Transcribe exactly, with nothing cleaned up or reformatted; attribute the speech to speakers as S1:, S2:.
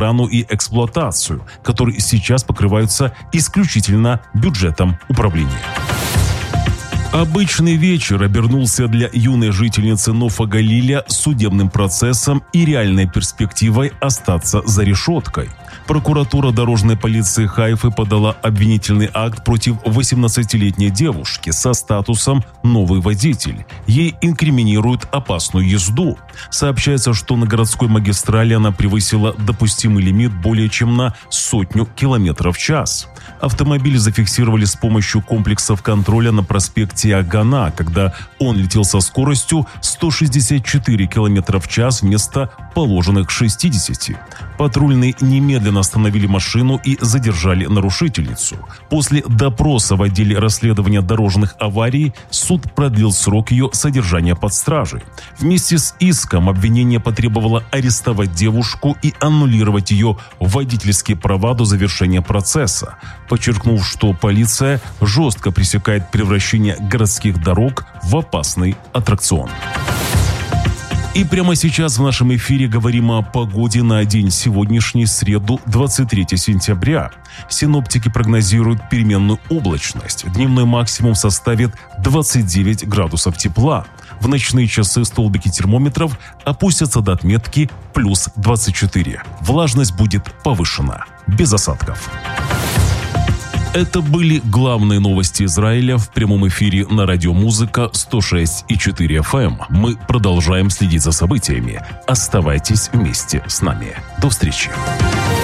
S1: охрану и эксплуатацию, которые сейчас покрываются исключительно бюджетом управления. Обычный вечер обернулся для юной жительницы Нофа-Галиля судебным процессом и реальной перспективой остаться за решеткой. Прокуратура дорожной полиции Хайфы подала обвинительный акт против восемнадцатилетней девушки со статусом «новый водитель». Ей инкриминируют опасную езду. Сообщается, что на городской магистрали она превысила допустимый лимит более чем на сотню километров в час. Автомобиль зафиксировали с помощью комплексов контроля на проспекте Агана, когда он летел со скоростью сто шестьдесят четыре километра в час вместо положенных шестидесяти. Патрульные немедленно остановили машину и задержали нарушительницу. После допроса в отделе расследования дорожных аварий суд продлил срок ее содержания под стражей. Вместе с иском обвинение потребовало арестовать девушку и аннулировать ее водительские права до завершения процесса, подчеркнув, что полиция жестко пресекает превращение городских дорог в опасный аттракцион. И прямо сейчас в нашем эфире говорим о погоде на день сегодняшний, среду, двадцать третьего сентября. Синоптики прогнозируют переменную облачность. Дневной максимум составит двадцать девять градусов тепла. В ночные часы столбики термометров опустятся до отметки плюс двадцать четыре. Влажность будет повышена. Без осадков. Это были главные новости Израиля в прямом эфире на радио Музыка сто шесть и четыре эф эм. Мы продолжаем следить за событиями. Оставайтесь вместе с нами. До встречи.